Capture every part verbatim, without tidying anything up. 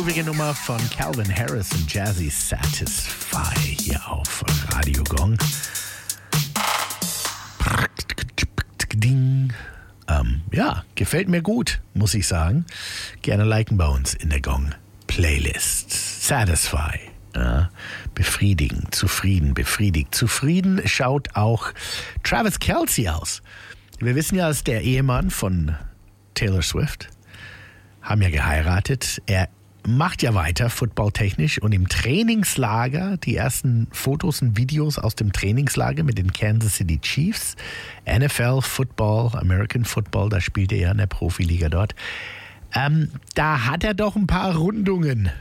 Nummer von Calvin Harris und Jazzy Satisfy hier auf Radio Gong. Ähm, ja, gefällt mir gut, muss ich sagen. Gerne liken bei uns in der Gong Playlist. Satisfy. Ja, befriedigen, zufrieden, befriedigt. Zufrieden schaut auch Travis Kelce aus. Wir wissen ja, ist der Ehemann von Taylor Swift. Haben ja geheiratet. Er macht ja weiter, footballtechnisch. Und im Trainingslager, die ersten Fotos und Videos aus dem Trainingslager mit den Kansas City Chiefs, N F L Football, American Football, da spielt er ja in der Profiliga dort. Ähm, da hat er doch ein paar Rundungen.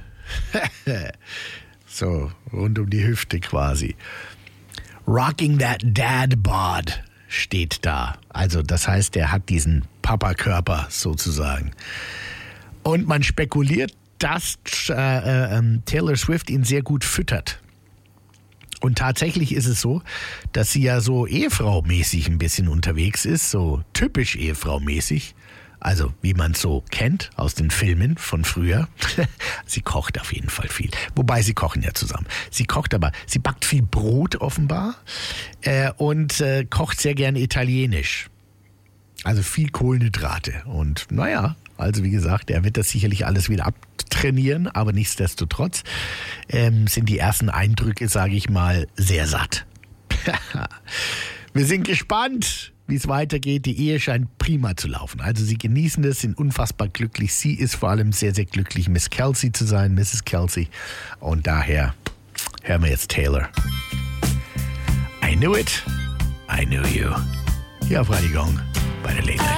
So, rund um die Hüfte quasi. Rocking that dad bod steht da. Also das heißt, er hat diesen Papa-Körper sozusagen. Und man spekuliert, dass äh, äh, Taylor Swift ihn sehr gut füttert. Und tatsächlich ist es so, dass sie ja so Ehefrau-mäßig ein bisschen unterwegs ist, so typisch Ehefrau-mäßig. Also wie man es so kennt aus den Filmen von früher. Sie kocht auf jeden Fall viel. Wobei, sie kochen ja zusammen. Sie kocht aber, sie backt viel Brot offenbar äh, und äh, kocht sehr gerne italienisch. Also viel Kohlenhydrate. Und naja, also wie gesagt, er wird das sicherlich alles wieder abtrainieren, aber nichtsdestotrotz ähm, sind die ersten Eindrücke, sage ich mal, sehr satt. Wir sind gespannt, wie es weitergeht. Die Ehe scheint prima zu laufen. Also sie genießen es, sind unfassbar glücklich. Sie ist vor allem sehr, sehr glücklich, Miss Kelce zu sein, Misses Kelce. Und daher hören wir jetzt Taylor. I knew it, I knew you. Hier auf Radio Gong bei der Late Night